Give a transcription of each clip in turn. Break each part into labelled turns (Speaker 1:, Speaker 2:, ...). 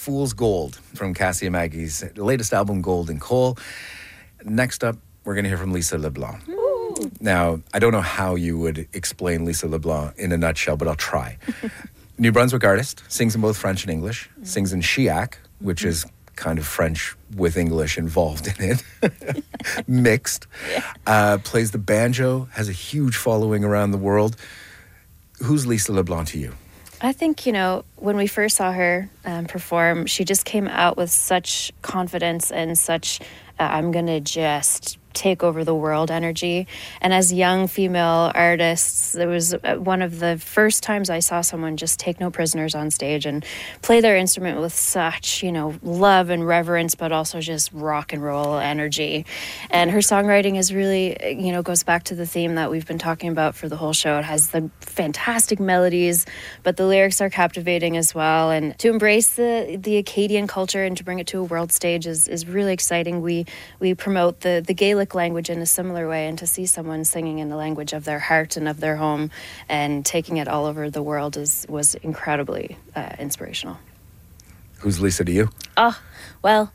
Speaker 1: Fool's Gold from Cassie and Maggie's latest album, Gold and Coal. Next up, we're going to hear from Lisa LeBlanc.
Speaker 2: Ooh.
Speaker 1: Now, I don't know how you would explain Lisa LeBlanc in a nutshell, but I'll try. New Brunswick artist, sings in both French and English, sings in Chiac, which is kind of French with English involved in it, mixed. Plays the banjo, has a huge following around the world. Who's Lisa LeBlanc to you?
Speaker 2: I think, when we first saw her perform, she just came out with such confidence and such, I'm going to just take over the world energy. And as young female artists, it was one of the first times I saw someone just take no prisoners on stage and play their instrument with such, love and reverence, but also just rock and roll energy. And her songwriting is really, goes back to the theme that we've been talking about for the whole show. It has the fantastic melodies, but the lyrics are captivating as well. And to embrace the Acadian culture and to bring it to a world stage is really exciting. We promote the Gaelic language in a similar way, and to see someone singing in the language of their heart and of their home and taking it all over the world was incredibly inspirational.
Speaker 1: Who's Lisa to you?
Speaker 3: Oh, well,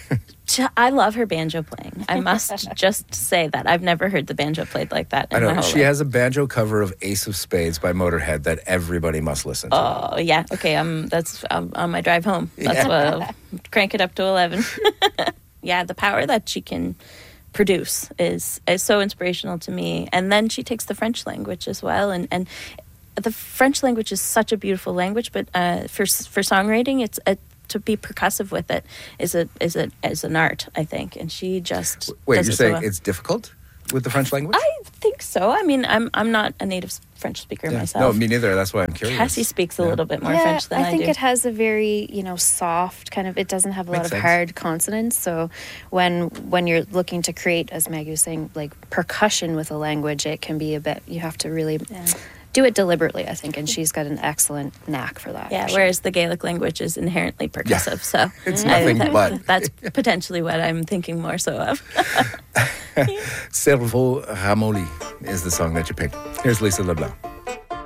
Speaker 3: I love her banjo playing. I must just say that. I've never heard the banjo played like that in my whole
Speaker 1: She
Speaker 3: life.
Speaker 1: has a banjo cover of Ace of Spades by Motorhead that everybody must listen to.
Speaker 3: Oh, yeah. Okay, that's on my drive home. That's what I'll crank it up to 11. Yeah, the power that she can produce is so inspirational to me. And then she takes the French language as well, and the French language is such a beautiful language, but for songwriting, it's to be percussive with it is an art, I think. And she just
Speaker 1: Wait,
Speaker 3: does
Speaker 1: you're
Speaker 3: it so
Speaker 1: saying
Speaker 3: well.
Speaker 1: it's difficult with the French language?
Speaker 3: I think so. I mean, I'm not a native French speaker myself.
Speaker 1: No, me neither. That's why I'm curious.
Speaker 3: Cassie speaks a little bit more French than I do.
Speaker 2: I think it has a very, soft kind of, it doesn't have a lot of hard consonants. So when you're looking to create, as Maggie was saying, like percussion with a language, it can be a bit, you have to really do it deliberately, I think. And she's got an excellent knack for that.
Speaker 3: Yeah, whereas the Gaelic language is inherently percussive. So
Speaker 1: it's nothing but.
Speaker 3: That's potentially what I'm thinking more so of.
Speaker 1: Cerveau Ramolli is the song that you picked. Here's Lisa LeBlanc.